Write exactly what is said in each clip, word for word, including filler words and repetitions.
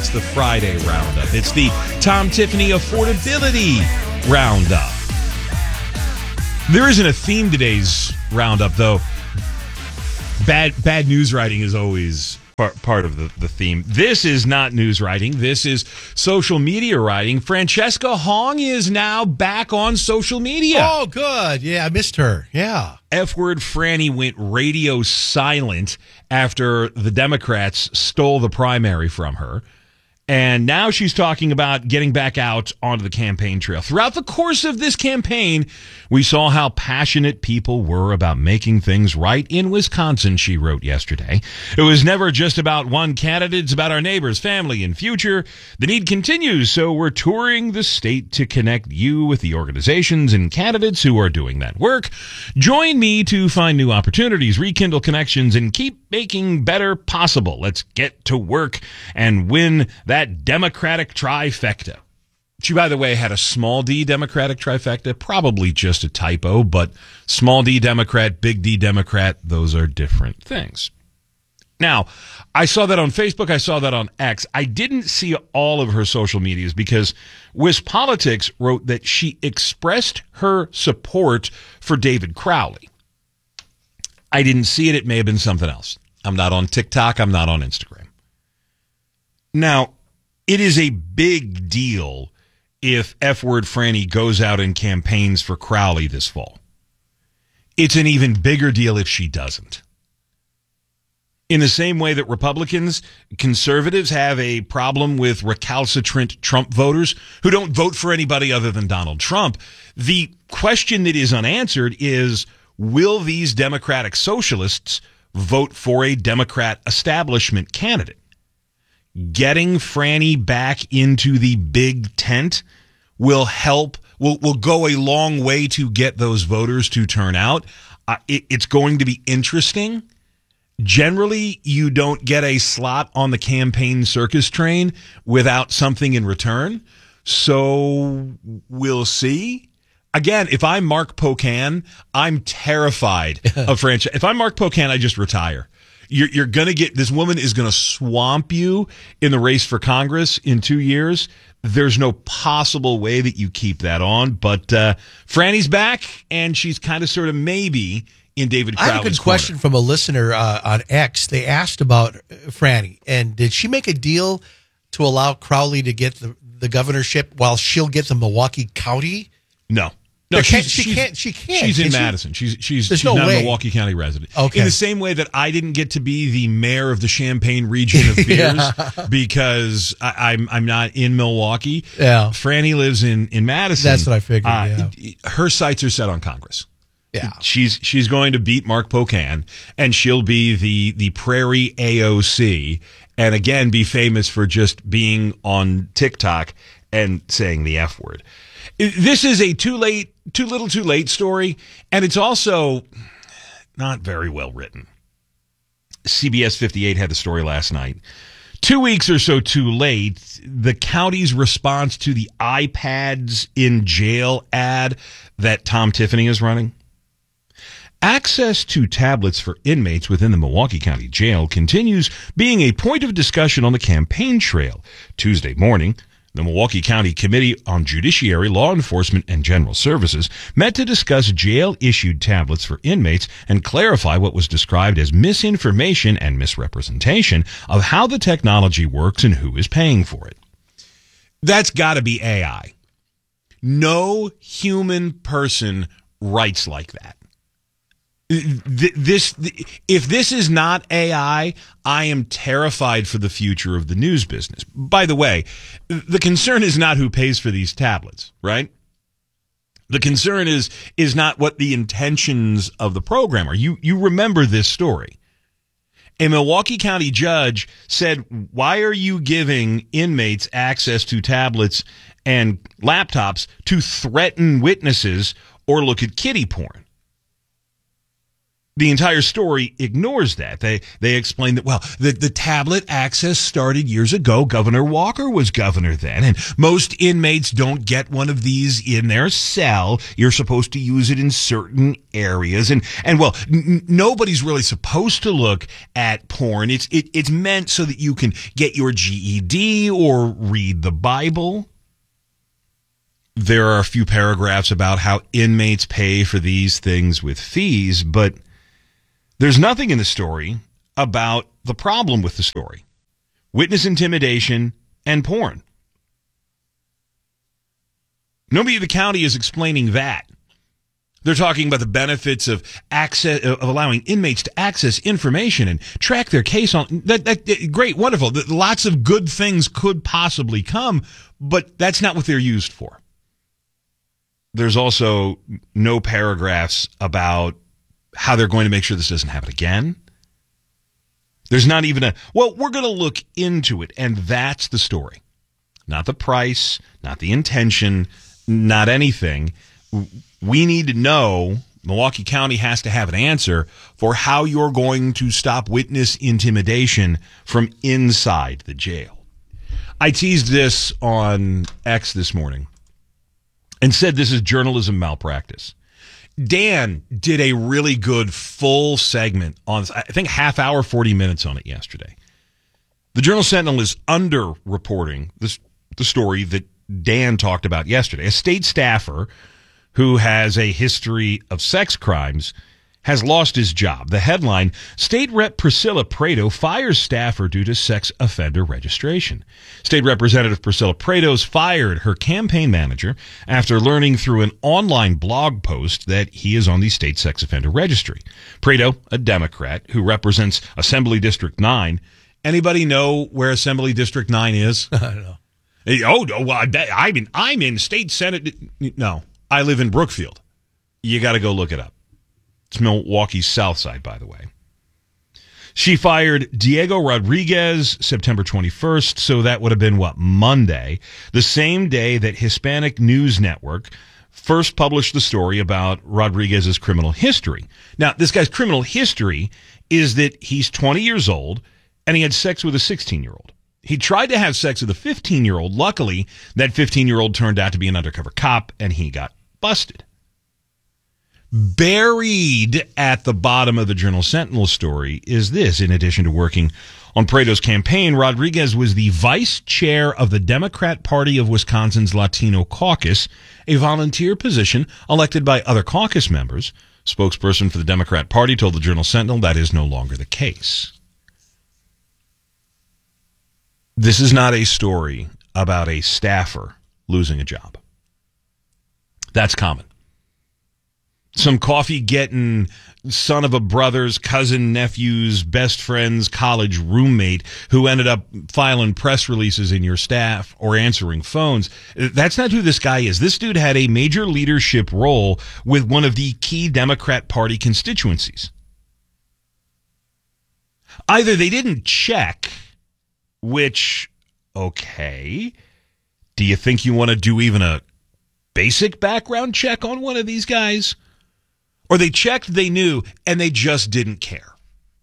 It's the Friday Roundup. It's the Tom Tiffany Affordability Roundup. There isn't a theme today's Roundup, though. Bad bad news writing is always part, part of the, the theme. This is not news writing. This is social media writing. Francesca Hong is now back on social media. Oh, good. Yeah, I missed her. Yeah. F-word Franny went radio silent after the Democrats stole the primary from her. And now she's talking about getting back out onto the campaign trail. Throughout the course of this campaign, we saw how passionate people were about making things right in Wisconsin, she wrote yesterday. It was never just about one candidate. It's about our neighbors, family, and future. The need continues, so we're touring the state to connect you with the organizations and candidates who are doing that work. Join me to find new opportunities, rekindle connections, and keep making better possible. Let's get to work and win that That Democratic trifecta. She, by the way, had a small d Democratic trifecta, probably just a typo, but small d Democrat, big D Democrat, those are different things. Now, I saw that on Facebook. I saw that on X. I didn't see all of her social medias because WisPolitics wrote that she expressed her support for David Crowley. I didn't see it. It may have been something else. I'm not on TikTok. I'm not on Instagram. Now, it is a big deal if F-word Franny goes out and campaigns for Crowley this fall. It's an even bigger deal if she doesn't. In the same way that Republicans, conservatives have a problem with recalcitrant Trump voters who don't vote for anybody other than Donald Trump, the question that is unanswered is, will these Democratic socialists vote for a Democrat establishment candidate? Getting Franny back into the big tent will help, will, will go a long way to get those voters to turn out. Uh, it, it's going to be interesting. Generally, you don't get a slot on the campaign circus train without something in return. So we'll see. Again, if I'm Mark Pocan, I'm terrified of franchise. If I'm Mark Pocan, I just retire. You're, you're going to get, this woman is going to swamp you in the race for Congress in two years. There's no possible way that you keep that on. But uh, Franny's back, and she's kind of sort of maybe in David Crowley's I had a good corner. question from a listener uh, on X. They asked about uh, Franny, and did she make a deal to allow Crowley to get the, the governorship while she'll get the Milwaukee County? No. No, She can't, she's, she she's, can't. She can't. she's in Can she? Madison. She's she's, There's she's no not way. a Milwaukee County resident. Okay. In the same way that I didn't get to be the mayor of the Champaign region of Beers Yeah. because I, I'm I'm not in Milwaukee. Yeah. Franny lives in, in Madison. That's what I figured, Uh, yeah. Her sights are set on Congress. Yeah. She's she's going to beat Mark Pocan, and she'll be the the Prairie A O C, and again be famous for just being on TikTok and saying the F word. This is a too late, too little, too late story, and it's also not very well written. C B S fifty-eight had the story last night. Two weeks or so too late, the county's response to the iPads in jail ad that Tom Tiffany is running. Access to tablets for inmates within the Milwaukee County Jail continues being a point of discussion on the campaign trail. Tuesday morning, the Milwaukee County Committee on Judiciary, Law Enforcement, and General Services met to discuss jail-issued tablets for inmates and clarify what was described as misinformation and misrepresentation of how the technology works and who is paying for it. That's got to be A I. No human person writes like that. This, if this is not A I, I am terrified for the future of the news business. By the way, the concern is not who pays for these tablets, right? The concern is is not what the intentions of the program are. You you remember this story. A Milwaukee County judge said, "Why are you giving inmates access to tablets and laptops to threaten witnesses or look at kiddie porn?" The entire story ignores that. They they explain that, well, the, the tablet access started years ago. Governor Walker was governor then, and most inmates don't get one of these in their cell. You're supposed to use it in certain areas. And, and well, n- nobody's really supposed to look at porn. It's, it, it's meant so that you can get your G E D or read the Bible. There are a few paragraphs about how inmates pay for these things with fees, but there's nothing in the story about the problem with the story. Witness intimidation and porn. Nobody in the county is explaining that. They're talking about the benefits of access, of allowing inmates to access information and track their case on. That, that great, wonderful. Lots of good things could possibly come, but that's not what they're used for. There's also no paragraphs about how they're going to make sure this doesn't happen again. There's not even a, well, we're going to look into it, and that's the story. Not the price, not the intention, not anything. We need to know, Milwaukee County has to have an answer for how you're going to stop witness intimidation from inside the jail. I teased this on X this morning and said this is journalism malpractice. Dan did a really good full segment on, I think, half hour, forty minutes on it yesterday. The Journal-Sentinel is under-reporting this, the story that Dan talked about yesterday. A state staffer who has a history of sex crimes has lost his job. The headline, State Rep Priscilla Prado fires staffer due to sex offender registration. State Representative Priscilla Prado's fired her campaign manager after learning through an online blog post that he is on the state sex offender registry. Prado, a Democrat who represents Assembly District nine. Anybody know where Assembly District nine is? I don't know. Oh, well, I bet, I'm in, I'm in State Senate. No, I live in Brookfield. You got to go look it up. It's Milwaukee's south side, by the way. She fired Diego Rodriguez September twenty-first, so that would have been, what, Monday, the same day that Hispanic News Network first published the story about Rodriguez's criminal history. Now, this guy's criminal history is that he's twenty years old and he had sex with a sixteen-year-old. He tried to have sex with a fifteen-year-old. Luckily, that fifteen-year-old turned out to be an undercover cop and he got busted. Buried at the bottom of the Journal-Sentinel story is this. In addition to working on Prado's campaign, Rodriguez was the vice chair of the Democrat Party of Wisconsin's Latino Caucus, a volunteer position elected by other caucus members. Spokesperson for the Democrat Party told the Journal-Sentinel that is no longer the case. This is not a story about a staffer losing a job. That's common. Some coffee-getting son of a brother's, cousin, nephew's, best friend's college roommate who ended up filing press releases in your staff or answering phones. That's not who this guy is. This dude had a major leadership role with one of the key Democrat Party constituencies. Either they didn't check, which, okay, do you think you want to do even a basic background check on one of these guys? Or they checked, they knew, and they just didn't care.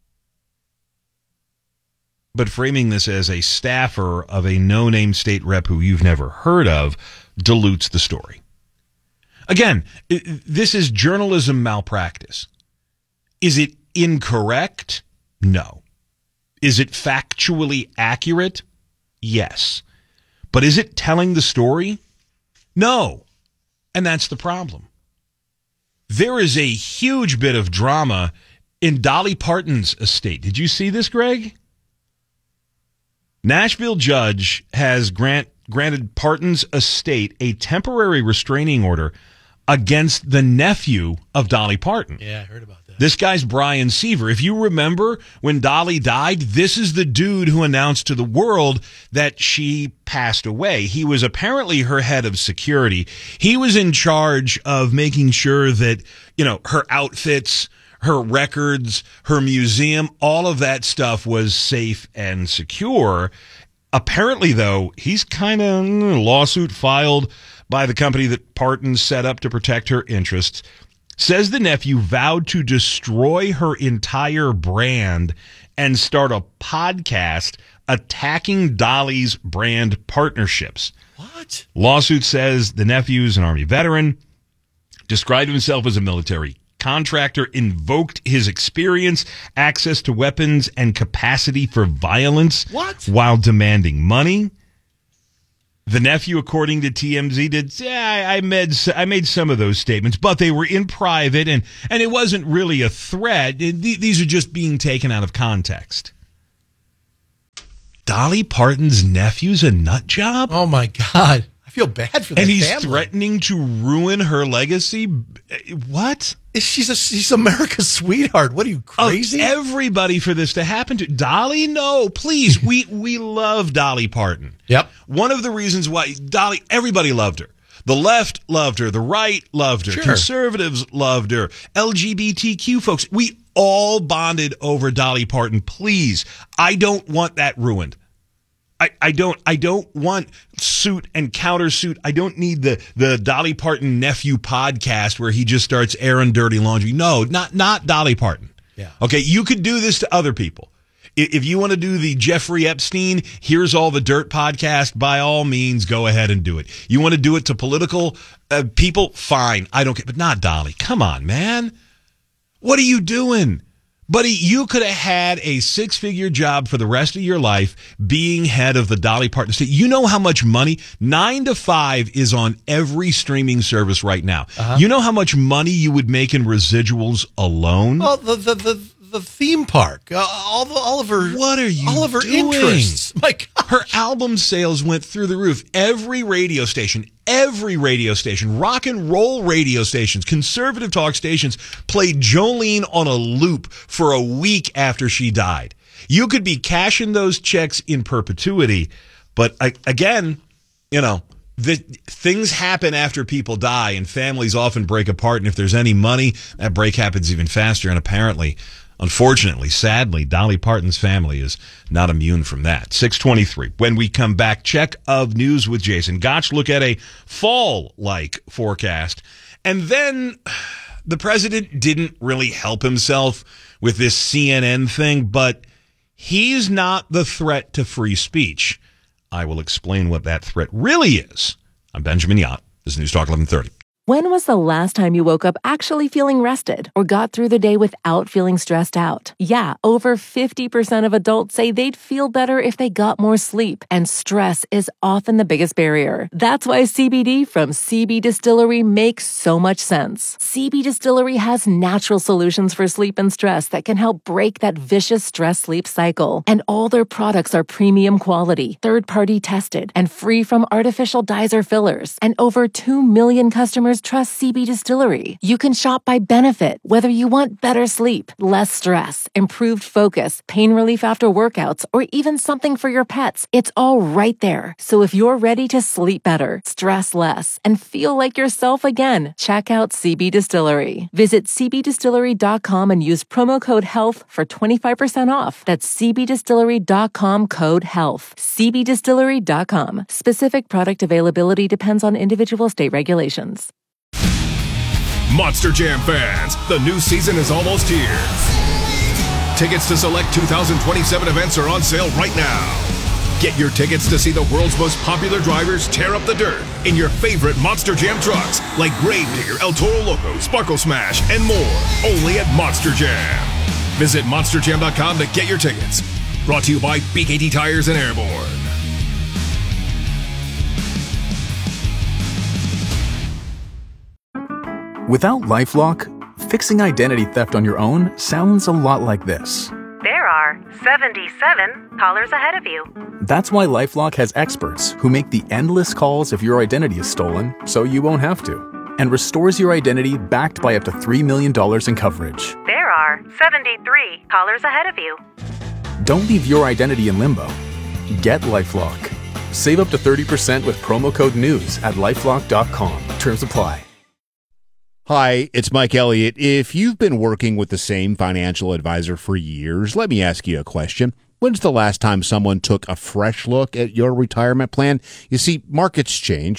But framing this as a staffer of a no-name state rep who you've never heard of dilutes the story. Again, this is journalism malpractice. Is it incorrect? No. Is it factually accurate? Yes. But is it telling the story? No. And that's the problem. There is a huge bit of drama in Dolly Parton's estate. Did you see this, Greg? Nashville judge has grant, granted Parton's estate a temporary restraining order against the nephew of Dolly Parton. Yeah, I heard about that. This guy's Brian Seaver. If you remember when Dolly died, this is the dude who announced to the world that she passed away. He was apparently her head of security. He was in charge of making sure that, you know, her outfits, her records, her museum, all of that stuff was safe and secure. Apparently, though, he's kind of lawsuit filed by the company that Parton set up to protect her interests. says the nephew vowed to destroy her entire brand and start a podcast attacking Dolly's brand partnerships. What? Lawsuit says the nephew's an Army veteran, described himself as a military contractor, invoked his experience, access to weapons, and capacity for violence What? while demanding money. The nephew, according to T M Z, did, yeah, I made, I made some of those statements, but they were in private, and, and it wasn't really a threat. These are just being taken out of context. Dolly Parton's nephew's a nut job? Oh, my God. I feel bad for that And he's family. threatening to ruin her legacy? What? She's a, she's America's sweetheart. What are you, crazy? Of everybody for this to happen to. Dolly, no, please. we we love Dolly Parton. Yep. One of the reasons why Dolly, everybody loved her. The left loved her. The right loved her. Sure. Conservatives loved her. L G B T Q folks, we all bonded over Dolly Parton. Please, I don't want that ruined. I, I don't I don't want suit and countersuit. I don't need the, the Dolly Parton nephew podcast where he just starts airing dirty laundry. No, not not Dolly Parton. Yeah. Okay, you could do this to other people. If you want to do the Jeffrey Epstein, here's all the dirt podcast, by all means, go ahead and do it. You want to do it to political uh, people? Fine. I don't care. But not Dolly. Come on, man. What are you doing? Buddy, you could have had a six-figure job for the rest of your life being head of the Dolly Parton estate. You know how much money? Nine to five is on every streaming service right now. Uh-huh. You know how much money you would make in residuals alone? Well, the the the, the theme park, uh, all the all of her, what are you all of her doing? interests. My God, her album sales went through the roof. Every radio station. Every radio station, rock and roll radio stations, conservative talk stations played Jolene on a loop for a week after she died. You could be cashing those checks in perpetuity, but again, you know, the things happen after people die, and families often break apart, and if there's any money, that break happens even faster, and apparently, unfortunately, sadly, Dolly Parton's family is not immune from that. six twenty-three. When we come back, check of news with Jason Gotch. Look at a fall-like forecast. And then the president didn't really help himself with this C N N thing, but he's not the threat to free speech. I will explain what that threat really is. I'm Benjamin Yacht. This is News Talk eleven thirty. When was the last time you woke up actually feeling rested or got through the day without feeling stressed out? Yeah, over fifty percent of adults say they'd feel better if they got more sleep, and stress is often the biggest barrier. That's why C B D from C B Distillery makes so much sense. C B Distillery has natural solutions for sleep and stress that can help break that vicious stress-sleep cycle. And all their products are premium quality, third-party tested, and free from artificial dyes or fillers. And over two million customers trust C B Distillery. You can shop by benefit, whether you want better sleep, less stress, improved focus, pain relief after workouts, or even something for your pets. It's all right there. So if you're ready to sleep better, stress less, and feel like yourself again, check out C B Distillery. Visit c b distillery dot com and use promo code HEALTH for twenty-five percent off. That's c b distillery dot com code HEALTH. c b distillery dot com. Specific product availability depends on individual state regulations. Monster Jam fans, the new season is almost here. Tickets to select two thousand twenty-seven events are on sale right now. Get your tickets to see the world's most popular drivers tear up the dirt in your favorite Monster Jam trucks like Gravedigger, El Toro Loco, Sparkle Smash, and more. Only at Monster Jam. Visit monster jam dot com to get your tickets. Brought to you by B K T Tires and Airborne. Without LifeLock, fixing identity theft on your own sounds a lot like this. There are seventy-seven callers ahead of you. That's why LifeLock has experts who make the endless calls if your identity is stolen, so you won't have to, and restores your identity backed by up to three million dollars in coverage. There are seventy-three callers ahead of you. Don't leave your identity in limbo. Get LifeLock. Save up to thirty percent with promo code NEWS at lifelock dot com. Terms apply. Hi, it's Mike Elliott. If you've been working with the same financial advisor for years, let me ask you a question. When's the last time someone took a fresh look at your retirement plan? You see, markets change,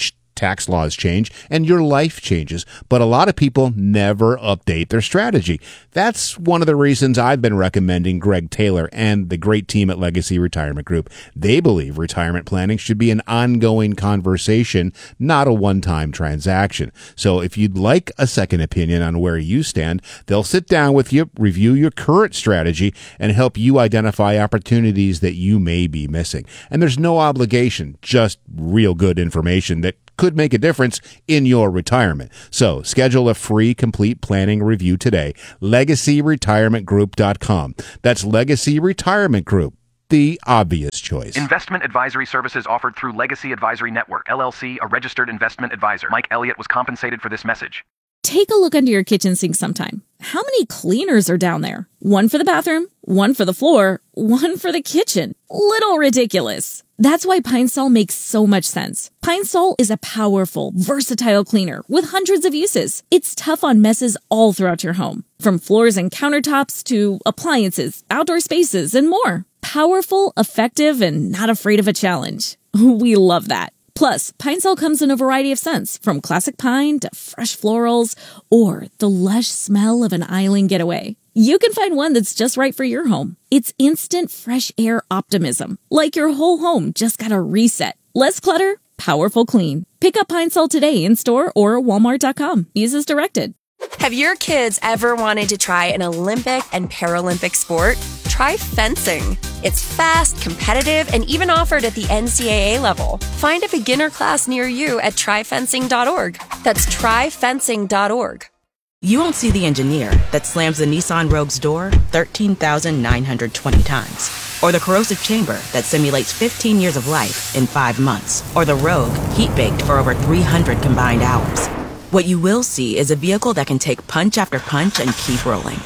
tax laws change and your life changes, but a lot of people never update their strategy. That's one of the reasons I've been recommending Greg Taylor and the great team at Legacy Retirement Group. They believe retirement planning should be an ongoing conversation, not a one-time transaction. So if you'd like a second opinion on where you stand, they'll sit down with you, review your current strategy, and help you identify opportunities that you may be missing. And there's no obligation, just real good information that could make a difference in your retirement. So schedule a free complete planning review today. legacy retirement group dot com. That's Legacy Retirement Group, the obvious choice. Investment advisory services offered through Legacy Advisory Network, L L C, a registered investment advisor. Mike Elliott was compensated for this message. Take a look under your kitchen sink sometime. How many cleaners are down there? One for the bathroom, one for the floor, one for the kitchen. Little ridiculous. That's why Pine Sol makes so much sense. Pine Sol is a powerful, versatile cleaner with hundreds of uses. It's tough on messes all throughout your home, from floors and countertops to appliances, outdoor spaces, and more. Powerful, effective, and not afraid of a challenge. We love that. Plus, Pine Sol comes in a variety of scents, from classic pine to fresh florals or the lush smell of an island getaway. You can find one that's just right for your home. It's instant fresh air optimism, like your whole home just got a reset. Less clutter, powerful clean. Pick up Pine Sol today in store or walmart dot com. Use as directed. Have your kids ever wanted to try an Olympic and Paralympic sport? Try fencing. It's fast, competitive, and even offered at the N C double A level. Find a beginner class near you at try fencing dot org. That's try fencing dot org. You won't see the engineer that slams the Nissan Rogue's door thirteen thousand nine hundred twenty times. Or the corrosive chamber that simulates fifteen years of life in five months. Or the Rogue heat-baked for over three hundred combined hours. What you will see is a vehicle that can take punch after punch and keep rolling.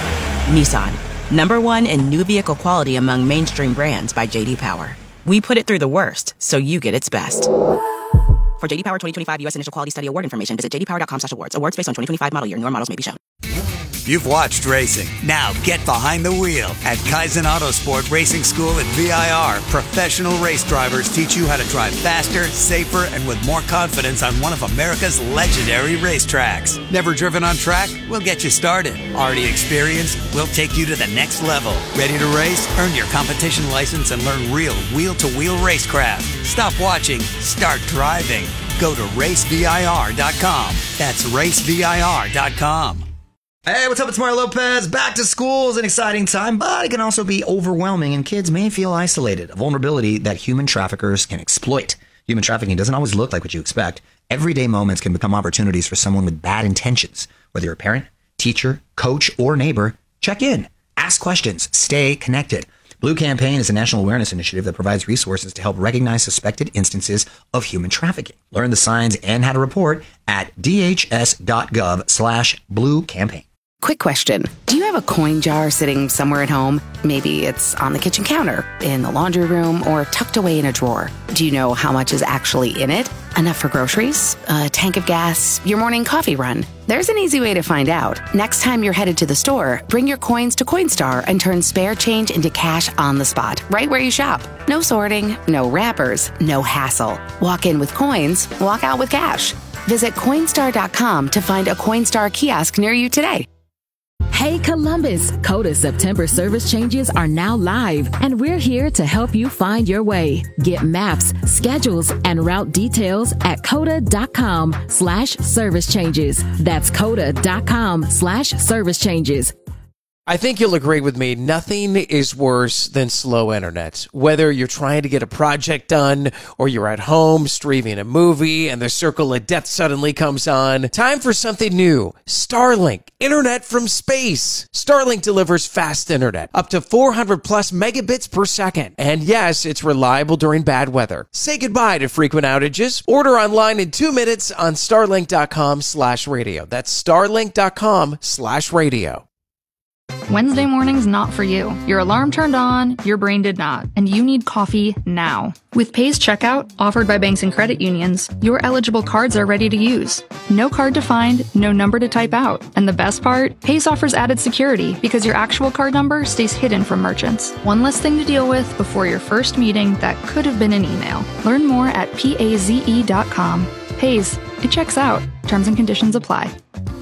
Nissan, number one in new vehicle quality among mainstream brands by J D Power. We put it through the worst, so you get its best. For J D Power twenty twenty-five U S Initial Quality Study Award information, visit j d power dot com slash awards. Awards based on twenty twenty-five model year. Newer models may be shown. You've watched racing. Now get behind the wheel at Kaizen Autosport Racing School at V I R. Professional race drivers teach you how to drive faster, safer, and with more confidence on one of America's legendary racetracks. Never driven on track? We'll get you started. Already experienced? We'll take you to the next level. Ready to race? Earn your competition license and learn real wheel-to-wheel racecraft. Stop watching. Start driving. Go to race v i r dot com. That's race v i r dot com. Hey, what's up? It's Mario Lopez. Back to school is an exciting time, but it can also be overwhelming, and kids may feel isolated, a vulnerability that human traffickers can exploit. Human trafficking doesn't always look like what you expect. Everyday moments can become opportunities for someone with bad intentions. Whether you're a parent, teacher, coach, or neighbor, check in, ask questions, stay connected. Blue Campaign is a national awareness initiative that provides resources to help recognize suspected instances of human trafficking. Learn the signs and how to report at d h s dot gov slash blue campaign. Quick question. Do you have a coin jar sitting somewhere at home? Maybe it's on the kitchen counter, in the laundry room, or tucked away in a drawer. Do you know how much is actually in it? Enough for groceries? A tank of gas? Your morning coffee run? There's an easy way to find out. Next time you're headed to the store, bring your coins to Coinstar and turn spare change into cash on the spot, right where you shop. No sorting, no wrappers, no hassle. Walk in with coins, walk out with cash. Visit Coinstar dot com to find a Coinstar kiosk near you today. Hey Columbus, Coda September service changes are now live, and we're here to help you find your way. Get maps, schedules, and route details at coda dot com slash service changes. That's coda dot com slash service changes. I think you'll agree with me. Nothing is worse than slow internet. Whether you're trying to get a project done or you're at home streaming a movie and the circle of death suddenly comes on, time for something new. Starlink, internet from space. Starlink delivers fast internet, up to four hundred plus megabits per second. And yes, it's reliable during bad weather. Say goodbye to frequent outages. Order online in two minutes on starlink dot com slash radio. That's starlink dot com slash radio. Wednesday morning's not for you. Your alarm turned on, your brain did not, and you need coffee now. With Pay's checkout, offered by banks and credit unions, your eligible cards are ready to use. No card to find, no number to type out. And the best part? Pay's offers added security because your actual card number stays hidden from merchants. One less thing to deal with before your first meeting that could have been an email. Learn more at paze dot com. Pay's, it checks out. Terms and conditions apply.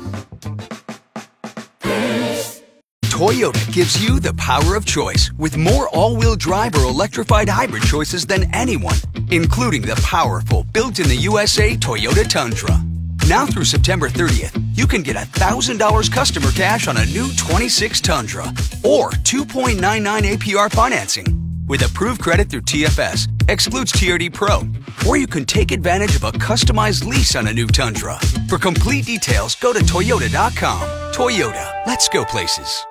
Toyota gives you the power of choice with more all-wheel drive or electrified hybrid choices than anyone, including the powerful built-in the U S A Toyota Tundra. Now through September thirtieth, you can get one thousand dollars customer cash on a new twenty-six Tundra or two point nine nine A P R financing with approved credit through T F S, excludes T R D Pro, or you can take advantage of a customized lease on a new Tundra. For complete details, go to toyota dot com. Toyota, let's go places.